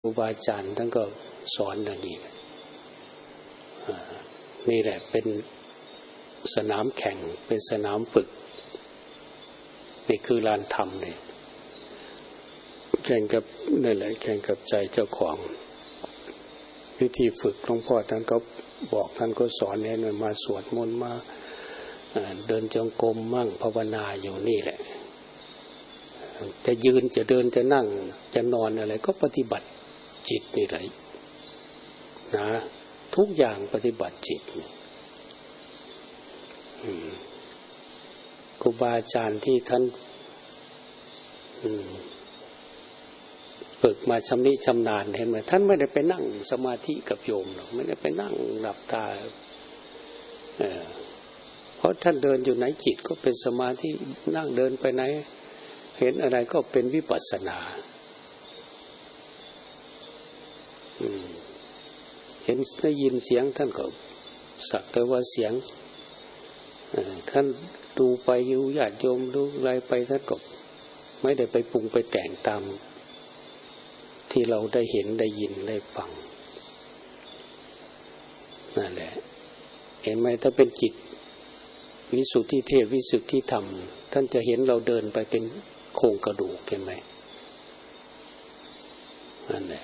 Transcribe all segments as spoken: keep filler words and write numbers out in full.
ครูบาอาจารย์ท่านก็สอนอย่างนี้นี่แหละเป็นสนามแข่งเป็นสนามฝึกนี่คือลานธรรมเนี่ยแข่งกับนั่นแหละแข่งกับใจเจ้าของวิธีฝึกหลวงพ่อท่านก็บอกท่านก็สอนเนี่ยมาสวดมนต์มาเดินจงกรมมั่งภาวนาอยู่นี่แหละจะยืนจะเดินจะนั่งจะนอนอะไรก็ปฏิบัติจิตนี่แหละนะทุกอย่างปฏิบัติจิตครูบาอาจารย์ที่ท่านฝึกมาชำนิชำนาญเห็นไหมท่านไม่ได้ไปนั่งสมาธิกับโยมหรอกไม่ได้ไปนั่งหลับตาเออเพราะท่านเดินอยู่ไหนจิตก็เป็นสมาธินั่งเดินไปไหนเห็นอะไรก็เป็นวิปัสสนาเห็นได้ยินเสียงท่านก็สักแต่ว่าเสียงท่านดูไปดูญาติโยมดูอะไรไปท่านก็ไม่ได้ไปปรุงไปแต่งตามที่เราได้เห็นได้ยินได้ฟังนั่นแหละเห็นไหมถ้าเป็นจิตวิสุทธิเทพวิสุทธิธรรมท่านจะเห็นเราเดินไปเป็นโครงกระดูกเห็นไหมนั่นแหละ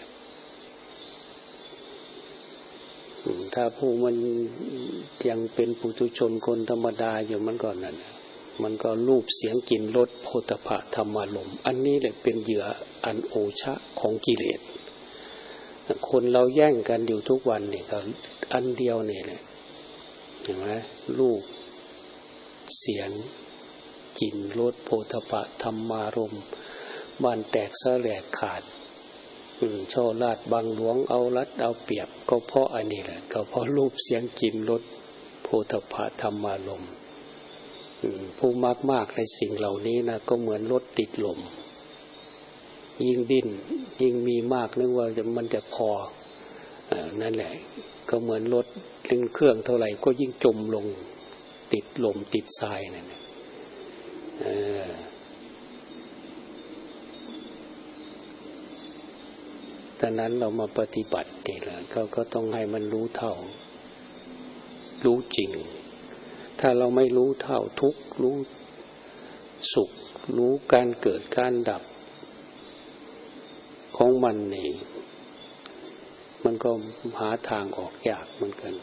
ถ้าผู้มันยังเป็นปุถุชนคนธรรมดาอยู่มันก็นั่นมันก็รูปเสียงกลิ่นรสโผฏฐัพพะธรรมารมณ์อันนี้แหละเป็นเหยื่ออันโอชะของกิเลสคนเราแย่งกันอยู่ทุกวันนี่ก็อันเดียวนี่แหละเห็นไหมรูปเสียงกลิ่นรสโผฏฐัพพะธรรมารมณ์บ้านแตกสลายขาดช่อลาดบังหลวงเอารัดเอาเปรียบก็เพราะอันนี้แหละก็เพราะรูปเสียงกลิ่นรสโผฏฐัพพะธรรมารมณ์ผู้มากมากในสิ่งเหล่านี้นะก็เหมือนรถติดลมยิ่งดิ้นยิ่งมีมากนึกว่าจะมันจะพอนั่นแหละก็เหมือนรถเร่งเครื่องเท่าไหร่ก็ยิ่งจมลงติดลมติดทรายนั่นแหละดังนั้นเรามาปฏิบัตินี่แหละก็ก็ต้องให้มันรู้เท่ารู้จริงถ้าเราไม่รู้เท่าทุกข์รู้สุขรู้การเกิดการดับของมันนี่มันก็หาทางออกยากเหมือนกัน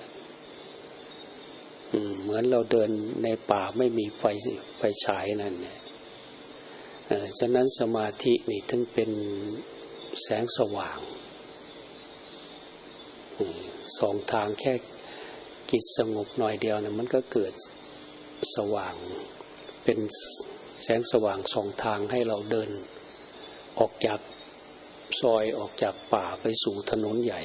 เหมือนเราเดินในป่าไม่มีไฟไฟฉายนั่นเนี่ยฉะนั้นสมาธินี่ถึงเป็นแสงสว่างสองทางแค่จิตสงบหน่อยเดียวเนี่ยมันก็เกิดสว่างเป็นแสงสว่างสองทางให้เราเดินออกจากซอยออกจากป่าไปสู่ถนนใหญ่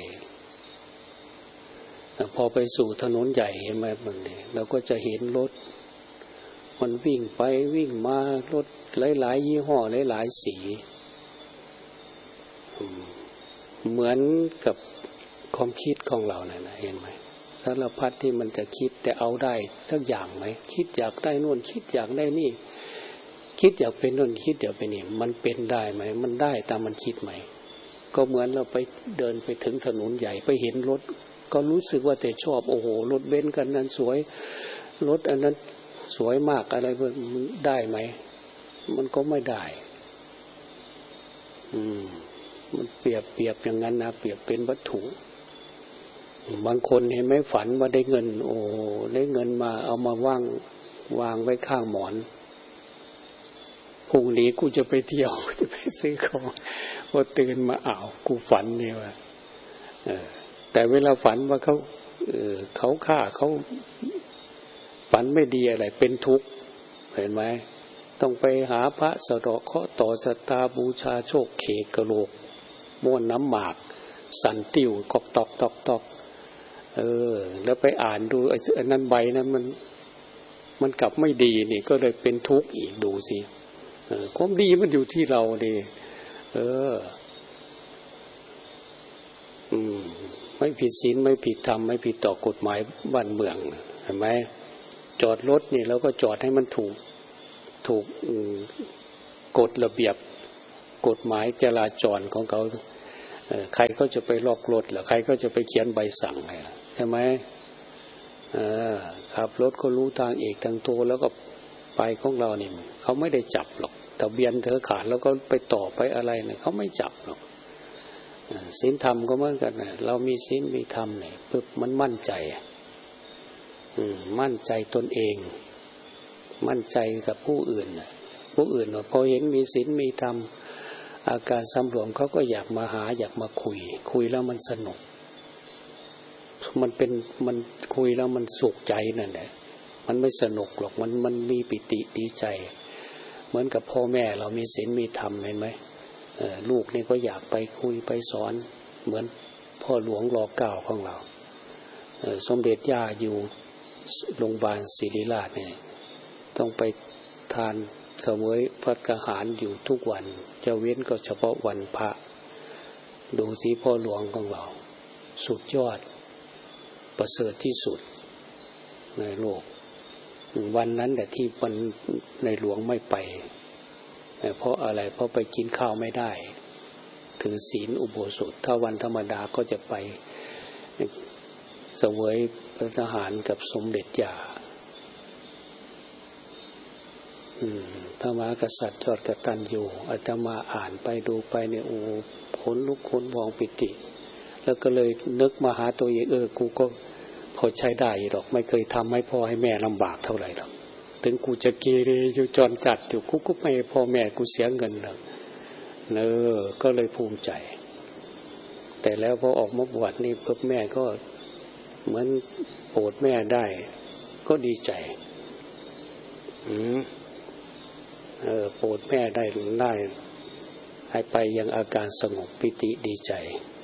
พอไปสู่ถนนใหญ่เห็นไหมมันเนี่ยเราก็จะเห็นรถมันวิ่งไปวิ่งมารถหลายๆยี่ห้อหลายๆสีเหมือนกับความคิดของเราเนี่ยนะเห็นไหมสารพัดที่มันจะคิดแต่เอาได้สักอย่างไหมคิดอยากได้นู่นคิดอยากได้นี่คิดอยากเป็นนู่นคิดอยากเป็นนี่มันเป็นได้ไหมมันได้ตามมันคิดไหมก็เหมือนเราไปเดินไปถึงถนนใหญ่ไปเห็นรถก็รู้สึกว่าแต่ชอบโอ้โหรถเบนซ์กันนั้นสวยรถอันนั้นสวยมากอะไรมันได้ไหมมันก็ไม่ได้อืมมันเปรียบเปรียบอย่างนั้นนะเปรียบเป็นวัตถุบางคนเห็นไหมฝันว่าได้เงินโอ้ได้เงินมาเอามาวางวางไว้ข้างหมอนพรุ่งนี้กูจะไปเที่ยวจะไปซื้อของพอตื่นมาอ้าวกูฝันเนี่ยว่าเออแต่เวลาฝันว่าเขาเออเขาฆ่าเขาฝันไม่ดีอะไรเป็นทุกข์เห็นไหมต้องไปหาพระสะเดาะเคราะห์ต่อศรัทธาบูชาโชคเขกกะโหลกม้วนน้ำหมากสั่นติ้วกอกตอกตอกตอกเออแล้วไปอ่านดูไอ้นั้นใบนั้นมันมันกลับไม่ดีนี่ก็เลยเป็นทุกข์อีกดูสิเออความดีมันอยู่ที่เราดิเอออืมไม่ผิดศีลไม่ผิดธรรมไม่ผิดต่อกฎหมายบ้านเมืองเห็นไหมจอดรถนี่เราก็จอดให้มันถูกถูกกฎระเบียบกฎหมายจราจรของเขาใครก็จะไปล็อกรถหรือใครก็จะไปเขียนใบสั่งไงใช่ไหมขับรถก็รู้ทางเอกทางโทแล้วก็ไปของเราเนี่ยเขาไม่ได้จับหรอกทะเบียนเธอขาดแล้วก็ไปต่อไปอะไรเนี่ยเขาไม่จับหรอกศีลธรรมก็เหมือนกันนะเรามีศีลมีธรรมเนี่ยปึ๊บมันมั่นใจมั่นใจตนเองมั่นใจกับผู้อื่นผู้อื่นพอเห็นมีศีลมีธรรมอาการสำรวมเขาก็อยากมาหาอยากมาคุยคุยแล้วมันสนุกมันเป็นมันคุยแล้วมันสุขใจนั่นแหละมันไม่สนุกหรอกมันมันมีปิติดีใจเหมือนกับพ่อแม่เรามีศีลมีธรรมเห็นไหมลูกนี่ก็อยากไปคุยไปสอนเหมือนพ่อหลวงรอเก้าของเราสมเด็จย่าอยู่โรงพยาบาลศิริราชเนี่ยต้องไปทานเสวยภัตตาหารอยู่ทุกวันจะเว้นก็เฉพาะวันพระดูสิพ่อหลวงของเราสุดยอดประเสริฐที่สุดในโลกวันนั้นแต่ที่มันในหลวงไม่ไปเพราะอะไรเพราะไปกินข้าวไม่ได้ถือศีลอุโบสถถ้าวันธรรมดาก็จะไปเสวยภัตตาหารกับสมเด็จย่าพระมหากษัตริย์ยอดกตัญญูอาตมาอ่านไปดูไปเนี่ยโอ้ขนลุกขนพองปิติแล้วก็เลยนึกมาหาตัวเองเออกูก็พอใช้ได้หรอกไม่เคยทำให้พ่อให้แม่ลำบากเท่าไหร่หรอกถึงกูจะเกเรอยู่จรจัดอยู่กูก็ไม่ให้พ่อแม่กูเสียเงินหรอกเนอก็เลยภูมิใจแต่แล้วพอออกมาบวชนี่พ่อแม่ก็เหมือนโปรดแม่ได้ก็ดีใจอืมเออโปรดแม่ได้ได้ให้ไปยังอาการสงบปิติดีใจ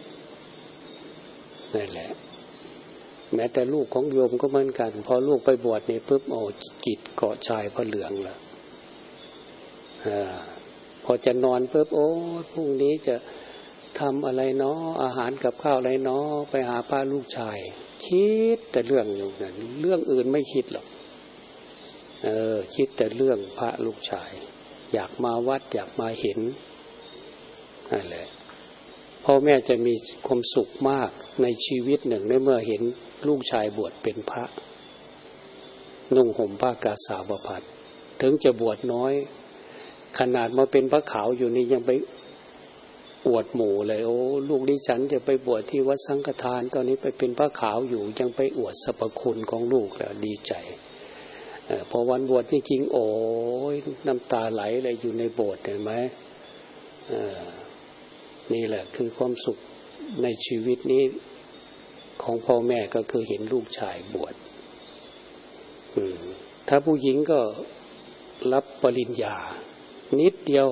นั่นแหละแม้แต่ลูกของโยมก็เหมือนกันพอลูกไปบวชนี่ปุ๊บโอ้จิตเกาะชายพระเหลืองแล้วอ่าพอจะนอนปุ๊บโอ้พรุ่งนี้จะทำอะไรเนาะอาหารกับข้าวอะไรเนาะไปหาป้าลูกชายคิดแต่เรื่องอยู่นั้นเรื่องอื่นไม่คิดหรอกเออคิดแต่เรื่องพระลูกชายอยากมาวัดอยากมาเห็นนั่นแหละพ่อแม่จะมีความสุขมากในชีวิตหนึ่งในเมื่อเห็นลูกชายบวชเป็นพระนุ่งห่มผ้ากาสาวพัสถึงจะบวชน้อยขนาดมาเป็นพระขาวอยู่นี่ยังไปอวดหมู่เลยโอ้ลูกดิฉันจะไปบวชที่วัดสังฆทานตอนนี้ไปเป็นพระขาวอยู่ยังไปอวดสรรพคุณของลูกแล้วดีใจพอวันบวชจริงๆโอ้ยน้ำตาไหลเลยอยู่ในโบสถ์เห็นไหมนี่แหละคือความสุขในชีวิตนี้ของพ่อแม่ก็คือเห็นลูกชายบวชถ้าผู้หญิงก็รับปริญญานิดเดียว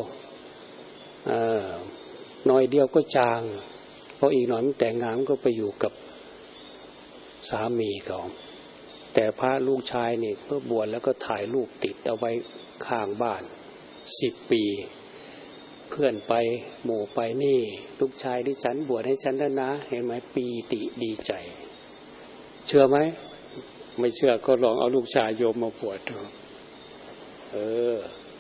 หน่อยเดียวก็จางเพราะอีกหน่อยมันแต่งงานก็ไปอยู่กับสามีเขาแต่พระลูกชายนี่เมื่อบวชแล้วก็ถ่ายรูปติดเอาไว้ข้างบ้านสิบปีเพื่อนไปหมู่ไปนี่ลูกชายที่ฉันบวชให้ฉันแล้วนะเห็นไหมปีติดีใจเชื่อไหมไม่เชื่อก็ลองเอาลูกชายโยมมาบวชดูเออ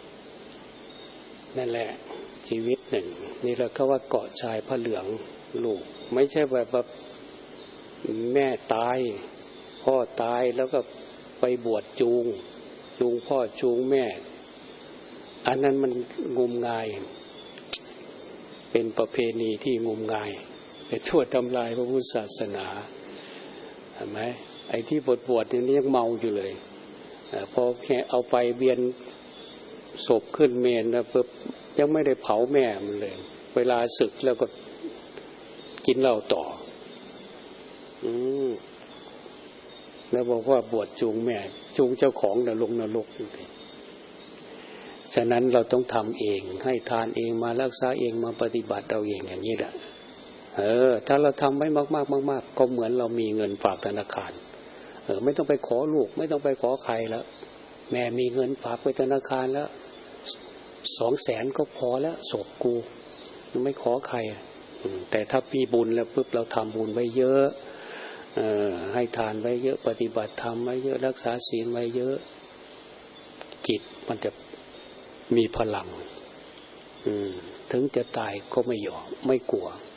นั่นแหละชีวิตหนึ่งนี่เราก็ว่าเกาะชายพระเหลืองลูกไม่ใช่แบบว่าแม่ตายพ่อตายแล้วก็ไปบวชจูงจูงพ่อจูงแม่อันนั้นมันงมงายเป็นประเพณีที่งมงายไปทั่วทำลายพระพุทธศาสนาเห็นไหมไอ้ที่บวชบวชนี่ยังเมาอยู่เลยพอแค่เอาไปเบียนศพขึ้นเมนนะปุ๊บยังไม่ได้เผาแม่มันเลยเวลาศึกแล้วก็กินเหล้าต่ออืมแล้วบอกว่าบวชจูงแม่จูงเจ้าของน่ะลงนรกฉะนั้นเราต้องทำเองให้ทานเองมารักษาเองมาปฏิบัติเอาเองอย่างนี้แหละเออถ้าเราทำไม่มากๆมากๆก็เหมือนเรามีเงินฝากธนาคารเออไม่ต้องไปขอลูกไม่ต้องไปขอใครแล้วแม่มีเงินฝากไว้ธนาคารแล้วสองแสนก็พอแล้วศพกูไม่ขอใครแต่ถ้ามีบุญแล้วปุ๊บเราทำบุญไว้เยอะให้ทานไว้เยอะปฏิบัติธรรมไว้เยอะรักษาศีลไว้เยอะจิตมันจะมีพลังถึงจะตายก็ไม่ยอมไม่กลัว